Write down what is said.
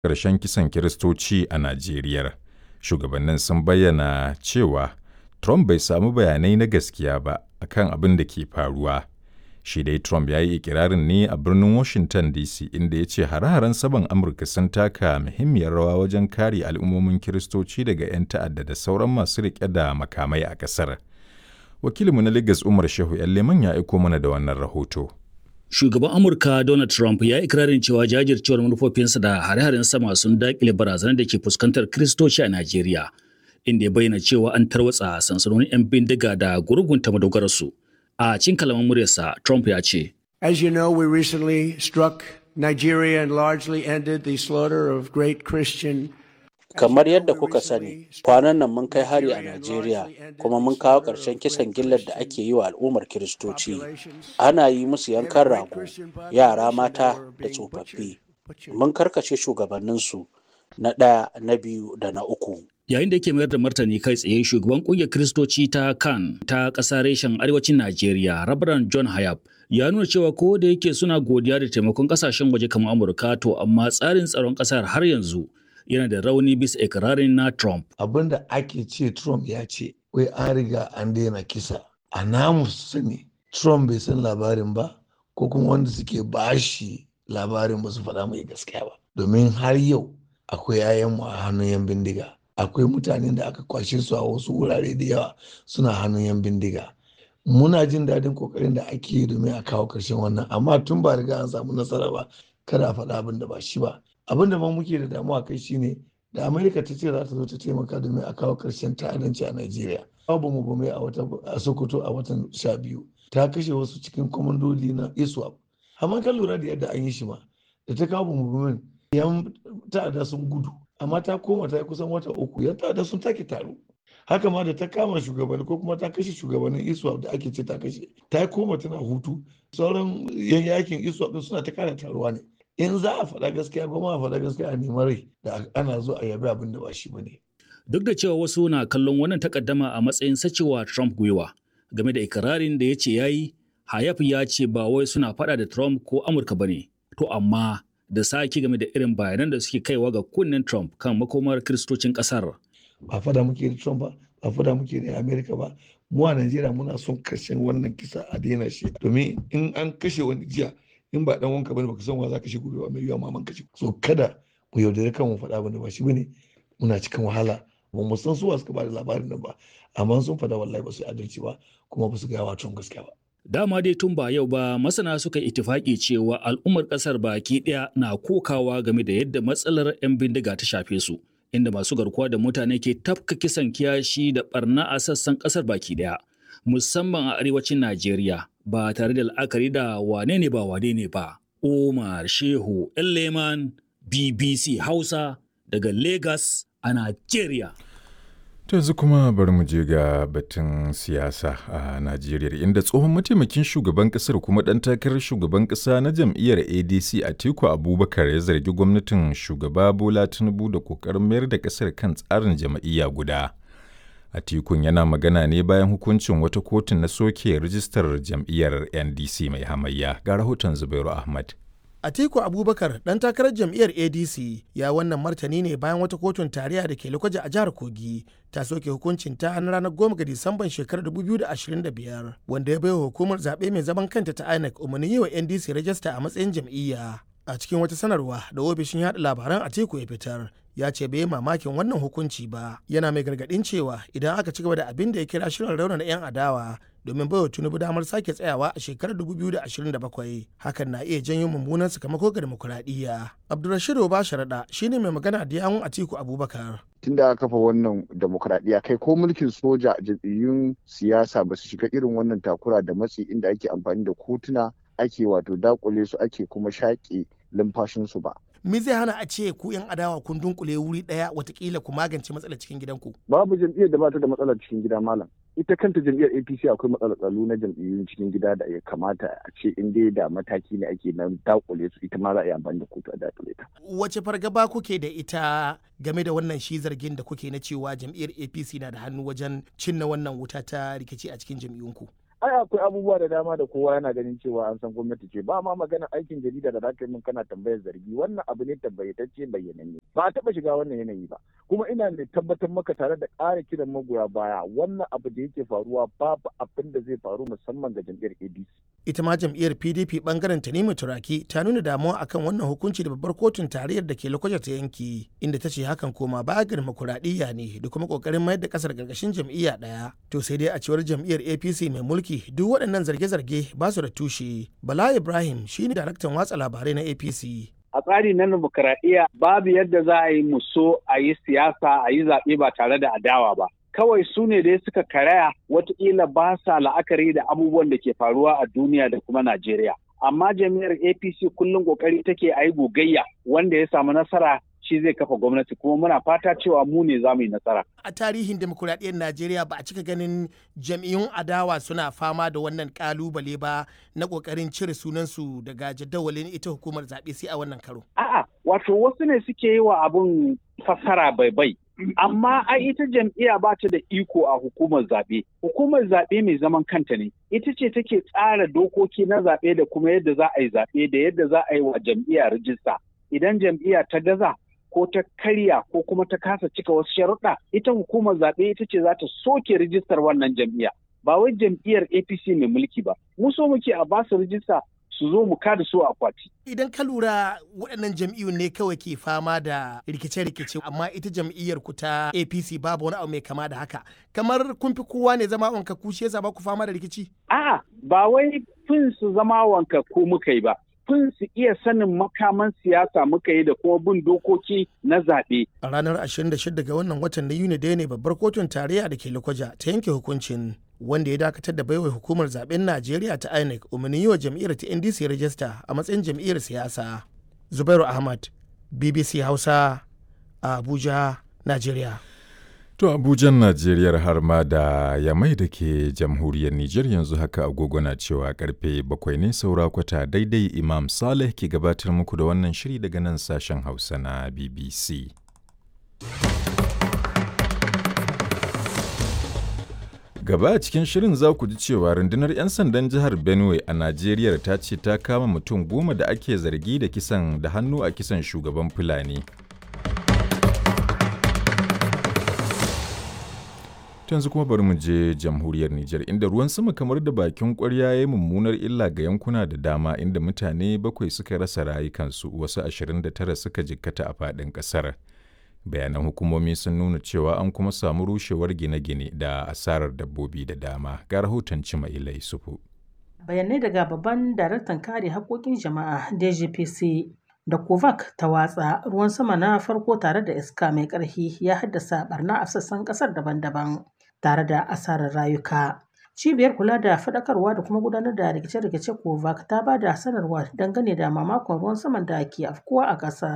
ƙarshen kisan Kiristoci a Najeriya. Shugabannin sun bayyana cewa Trump bai samu bayanai na gaskiya ba akan abin da ke faruwa. Shi dai Trump ya yi ikirarin ne a birnin Washington DC inda ya ce hare-haren saman Amurka sun taka muhimmiyar rawa wajen kare al'ummomin Kiristoci daga 'yan ta'adda da sauran masu riƙe da makamai a ƙasar. Wakilinmu na Lagos Umar Shehu Leman ya aiko mana da wannan rahoto. Shugaban Amurka Donald Trump ya yi ikirarin cewa jajircewar manufofinsa da hare-haren sama sun daƙile barazanar da ke fuskantar Kiristoci a Najeriya, inda ya bayyana cewa an tarwatsa sansanonin 'yan bindiga da gurgunta madogararsu. A cikin kalaman muryarsa, Trump ya ce, As you know, we recently struck Nigeria and largely ended the slaughter of great Christian. Kamar yadda kuka sani, kwanan nan mun kai hari a Najeriya kuma mun kawo ƙarshen kisan gillar da ake yi wa al'ummar Kiristoci. Ana yi musu yankan rago, yara mata da tsofaffi. Mun karkace shugabanninsu na ɗaya, na biyu da na uku. Yayin da yake mayar da martani kai tsaye, shugaban ƙungiyar Kiristoci ta CAN ta ƙasa reshen arewacin Najeriya, Reverend John Hayab, ya nuna cewa ko da yake suna godiya da taimakon ƙasashen waje kamar Amurka, to amma tsarin tsaron ƙasar har yanzu yana da rauni bisa ikirarin na Trump. Abin da ake ce Trump ya ce, wai an riga an daina kisa. A namu sani, Trump bai san labarin ba, ko kuma wanda suke bashi labarin ba su faɗa mai gaskiya ba. Domin har yau akwai 'ya'yanmu a hannun 'yan bindiga. Akwai mutanen da aka kwashe su a wasu wurare da yawa suna hannun 'yan bindiga. Muna jin daɗin kokarin da ake yi domin a kawo ƙarshen wannan, amma tun ba riga an samu nasara ba, kada a faɗa abin da ba shi ba. Abin da ma muke da damuwa kai shine da Amerika ta ce za ta zo ta taimaka domin a kawo ƙarshen ta'addanci a Najeriya. Babu mu bame a Sokoto a watan 12 ta kashe wasu cikin kwamandoli na ISWAP. Amma kan lura da yadda an yi shi ma da ta kawo mu bame yan ta'adda sun gudu, amma ta koma ta yi kusan wata 3 yan ta'adda sun take taro. Haka ma da ta kama shugabanni ko kuma ta kashe shugabannin ISWAP da ake ce ta kashe, ta koma tana hutu. Sauran yan yakin ISWAP din suna ta kara taruwa ne. In za a faɗa gaskiya ba ma a faɗa gaskiya a neman rai da ana zo a yabi abin da ba shi ba ne. Duk da cewa wasu na kallon wannan takaddama a matsayin sacewa Trump gwiwa game da ikirarin da ya ce ya yi, Hayaf ya ce ba wai suna faɗa da Trump ko Amurka ba ne, to amma da sake game da irin bayanan da suke kaiwa ga kunnen Trump kan makomar kiristocin ƙasar. Ba faɗa muke da Trump ba, ba faɗa muke da Amerika ba. Mu a Najeriya muna son kashe wannan kisa a daina shi. Domin in an kashe wani jiya, in ba dan wanka bane baka san wa za ka shi gobe ba mai yiwa maman ka shi. So kada mu yaudare kan mu faɗa bane ba shi bane, muna cikin wahala. Ba mu san suwa suka ba da labarin nan ba, amma sun faɗa wallahi ba su adalci ba kuma ba su gaya wa Trump gaskiya ba. Dama dai tun ba yau ba masana suka itifaki cewa al'ummar ƙasar baki ɗaya na kokawa game da yadda matsalar 'yan bindiga ta shafe su, inda masu garkuwa da mutane ke tafka kisan kiyashi da barna a sassan ƙasar baki ɗaya, musamman a arewacin Najeriya, ba tare da la'akari da wane ne ba. Umar Shehu Leman, BBC Hausa daga Lagos a Najeriya. To yanzu kuma bari mu je ga batun siyasa a Najeriya, inda tsohon mataimakin shugaban kasar kuma ɗan takarar shugaban ƙasa na jam'iyyar ADC Atiku Abubakar ya zargi gwamnatin shugaba Bola Tinubu da ƙoƙarin mayar da ƙasar kan tsarin jam'iyya guda. Atikun yana magana ne bayan hukuncin wata kotun na soke rijistar jam'iyyar NDC mai hamayya. Ga rahoton Zubairu Ahmad. Atiku Abubakar ɗan takarar jam'iyyar ADC ya wannan martani ne bayan wata kotun tarayya da ke Lokoja a jihar Kogi ta soke hukuncin ta na ranar 10 ga Disamban shekarar 2025 wanda ya baiwa hukumar zaɓe mai zaman kanta ta INEC umarnin yi wa NDC rajista a matsayin jam'iyya. A cikin wata sanarwa da ofishin yaɗa labaran Atiku ya fitar, ya ce bai mamakin wannan hukunci ba, yana mai gargaɗin cewa idan aka ci gaba da abin da ya kira shirin raunana 'yan adawa domin baiwa Tinubu damar sake tsayawa a shekarar 2027, hakan na iya janyo mummunan sakamako ga demokuraɗiyya. Abdulrashid Obasharaɗa shine mai magana da yawun Atiku Abubakar. Tun da aka kafa wannan demokuraɗiyya kai ko mulkin soja jam'iyyun siyasa ba su shiga irin wannan takura da matsi inda ake amfani da kotuna ake wato dakule su ake kuma shaƙe lumfashinsu ba. Me zai hana a ce ku 'yan adawa kun dunkule wuri ɗaya watakila ku magance matsalar cikin gidanku? Babu jam'iyyar da ba ta da matsalar cikin gida malam. Ita kanta jam'iyyar APC akwai matsalar tsaro na jam'iyyun cikin gida da ya kamata a ce in dai da mataki ne ake nan dakule su, ita ma za a yi amfani da kotu a dakule ta. Wace fargaba kuke da ita game da wannan shi zargin da kuke na cewa jam'iyyar APC na da hannu wajen cinna wannan wuta ta rikici a cikin jam'iyyunku? ai akwai abubuwa da dama da kowa yana ganin cewa an san gwamnati ce, ba ma magana aikin jarida da zaka yi min kana tambayar zargi, wannan abu ne tabbayatacce bayyananne, ba a taɓa shiga wannan yanayi ba. Kuma ina mai tabbatar maka tare da ƙara kiran magoya baya, wannan abu da yake faruwa babu abin da zai faru musamman ga jam'iyyar ADC. Ita ma jam'iyyar PDP bangaren Tanimu Turaki ta nuna damuwa akan wannan hukunci da babbar kotun tarayyar da ke Lokoja ta yanki, inda ta ce hakan koma baya ga dimokuraɗiyya ne da kuma ƙoƙarin mayar da ƙasar ƙarƙashin jam'iyya ɗaya. To sai dai a cewar jam'iyyar APC mai mulki duk waɗannan zarge-zarge ba su da tushe. Bala Ibrahim shine daraktan watsa labarai na APC. A tsari na dimokuraɗiyya babu yadda za a yi muso a yi siyasa a yi zaɓe ba tare da adawa ba. Kawai su ne dai suka karaya watakila ba sa la'akari da abubuwan da ke faruwa a duniya da kuma Najeriya. Amma jami'ar APC kullum kokari take a yi gogayya, wanda ya samu nasara shi zai kafa gwamnati, kuma muna fata cewa mu ne za mu yi nasara. A tarihin demokuraɗiyyar Najeriya ba a cika ganin jam'iyyun adawa suna fama da wannan kalubale ba na ƙoƙarin cire sunansu daga jadawalin ita hukumar zaɓe sai a wannan karo. A'a, wato wasu ne suke yi wa abun fassara bai. Amma ai ita jam'iyya ba ta da iko a hukumar zaɓe. Hukumar zaɓe mai zaman kanta ne. Ita ce take tsara dokoki na zaɓe da kuma yadda za a yi zaɓe da yadda za a yi wa jam'iyya rijista. Idan jam'iyya ta gaza ko ta karya ko kuma ta kasa cika wasu sharuɗa, ita hukumar zaɓe ita ce za ta soke rijistar wannan jam'iyya. Ba wai jam'iyyar APC mai mulki ba. Mu so muke a basu rijista su zo mu kada su a akwati. Idan ka lura waɗannan jam'iyyun ne kawai ke fama da rikice-rikice, amma ita jam'iyyar ku ta APC babu wani abu mai kama da haka. Kamar kun fi kowa ne zama wanka ku shi yasa ba ku fama da rikici? A'a, ba wai fin su zama wanka ku muka yi ba. Fin su iya sanin makaman siyasa muka yi da kuma bin dokoki na zaɓe. A ranar 26 ga wannan watan na Yuni dai ne babbar kotun tarayya da ke Lokoja ta yanke hukuncin wanda ya dakatar da baiwa hukumar zaben Najeriya ta INEC umarnin yi wa jam'iyyar ta NDC rajista a matsayin jam'iyyar siyasa. Zubairu Ahmad, BBC Hausa, Abuja, Najeriya. To Abujan Najeriya har ma da Yamai da ke jamhuriyar Nijar yanzu haka agogo na cewa karfe 7 ne saura kwata daidai. Imam Saleh ke gabatar muku da wannan shiri daga nan sashen Hausa na BBC. Gaba a cikin shirin za ku ji cewa rundunar 'yan sandan jihar Benue a Najeriya ta ce ta kama mutum 10 da ake zargi da kisan da hannu a kisan shugaban Fulani. Yanzu kuma bari mu je jamhuriyar Nijar inda ruwan sama kamar da bakin ƙwarya ya yi mummunar illa ga yankuna da dama inda mutane 7 suka rasa rayukansu, wasu 29 suka jikkata a faɗin ƙasar. Bayanan hukumomi sun nuna cewa an kuma samu rushewar gine-gine da asarar dabbobi da dama. Ga rahoton Cimaila Yusufu. Bayanai daga babban daraktan kare haƙƙoƙin jama'a DGPC da Kovac ta watsa, ruwan sama na farko tare da iska mai ƙarfi ya haddasa barna a sassan ƙasar daban-daban tare da asarar rayuka. Cibiyar kula da faɗakarwa da kuma gudanar da rikice-rikice Kovac ta ba da sanarwa dangane da mamakon ruwan saman da ke afkuwa a ƙasar.